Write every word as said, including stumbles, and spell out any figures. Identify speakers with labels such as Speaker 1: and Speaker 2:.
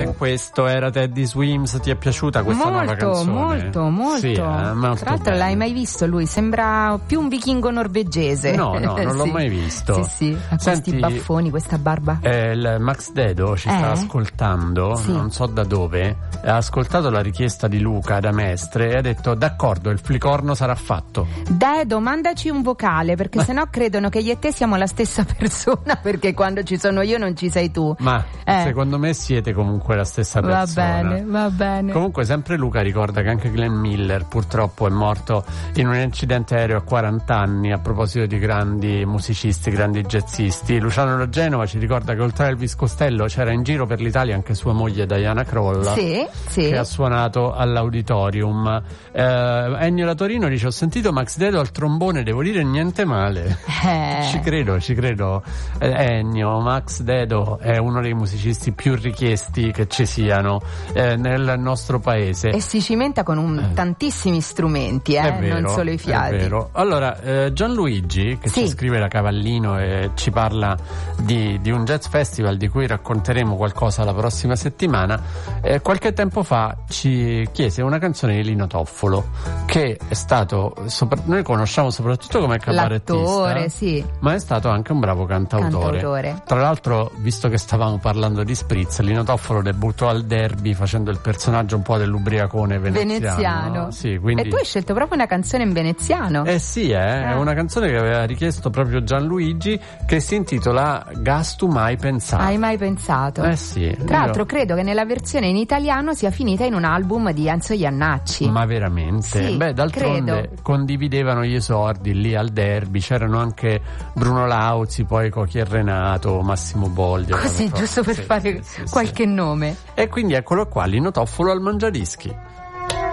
Speaker 1: E questo era Teddy Swims. Ti è piaciuta questa
Speaker 2: molto,
Speaker 1: nuova canzone?
Speaker 2: Molto, molto,
Speaker 1: sì, eh, molto.
Speaker 2: Tra l'altro
Speaker 1: bene.
Speaker 2: L'hai mai visto lui? Sembra più un vichingo norvegese.
Speaker 1: No, no, non
Speaker 2: sì.
Speaker 1: l'ho mai visto.
Speaker 2: Sì, sì, ha
Speaker 1: Senti,
Speaker 2: questi baffoni, questa barba.
Speaker 1: Eh, il Max Dedo ci
Speaker 2: Eh?
Speaker 1: sta ascoltando,
Speaker 2: Sì.
Speaker 1: non so da dove, ha ascoltato la richiesta di Luca da Mestre e ha detto d'accordo, il flicorno sarà fatto.
Speaker 2: Dedo, mandaci un vocale, perché sennò credono che io e te siamo la stessa persona, perché quando ci sono io non ci sei tu.
Speaker 1: Ma
Speaker 2: Eh.
Speaker 1: secondo me siete comunque la stessa
Speaker 2: Va
Speaker 1: persona.
Speaker 2: bene, va bene.
Speaker 1: Comunque sempre Luca ricorda che anche Glenn Miller purtroppo è morto in un incidente aereo a quaranta anni. A proposito di grandi musicisti, grandi jazzisti, Luciano da Genova ci ricorda che oltre a Elvis Costello c'era in giro per l'Italia anche sua moglie Diana Crolla,
Speaker 2: Sì, sì.
Speaker 1: che ha suonato all'Auditorium. eh, Ennio da Torino dice: ho sentito Max Dedo al trombone, devo dire niente male.
Speaker 2: Eh.
Speaker 1: Ci credo, ci credo. Eh, Ennio, Max Dedo è uno dei musicisti più richiesti che ci siano eh, nel nostro paese.
Speaker 2: E si cimenta con un, tantissimi strumenti, eh,
Speaker 1: È vero,
Speaker 2: non solo i fiati.
Speaker 1: È vero. Allora, eh, Gianluigi, che
Speaker 2: Sì.
Speaker 1: ci scrive da Cavallino e ci parla di, di un jazz festival di cui racconteremo qualcosa la prossima settimana, eh, qualche tempo fa ci chiese una canzone di Lino Toffolo, che è stato, sopra- noi conosciamo soprattutto come cabarettista,
Speaker 2: L'attore, sì.
Speaker 1: ma è stato anche un bravo cantautore.
Speaker 2: Cantautore.
Speaker 1: Tra l'altro, visto che stavamo parlando di Spritz, Lino Toffolo debuttò al Derby facendo il personaggio un po' dell'ubriacone veneziano.
Speaker 2: Veneziano.
Speaker 1: Sì, quindi...
Speaker 2: E tu hai scelto proprio una canzone in veneziano.
Speaker 1: Eh sì, eh, è
Speaker 2: Eh.
Speaker 1: una canzone che aveva richiesto proprio Gianluigi, che si intitola Gastu mai pensato.
Speaker 2: Hai mai pensato?
Speaker 1: Eh sì.
Speaker 2: Tra
Speaker 1: io-
Speaker 2: l'altro credo che nella versione in italiano sia finita in un album di Enzo Iannacci.
Speaker 1: Ma veramente?
Speaker 2: Sì,
Speaker 1: Beh, d'altronde
Speaker 2: credo.
Speaker 1: condividevano gli esordi lì al Derby, c'erano anche Bruno Lauzi, poi Cochi e Renato, Massimo Boldi.
Speaker 2: Così,
Speaker 1: avevano
Speaker 2: giusto per
Speaker 1: fatto-
Speaker 2: fare
Speaker 1: sì, sì, sì,
Speaker 2: qualche
Speaker 1: sì.
Speaker 2: nome.
Speaker 1: E quindi eccolo qua, Lino Toffolo al Mangiadischi.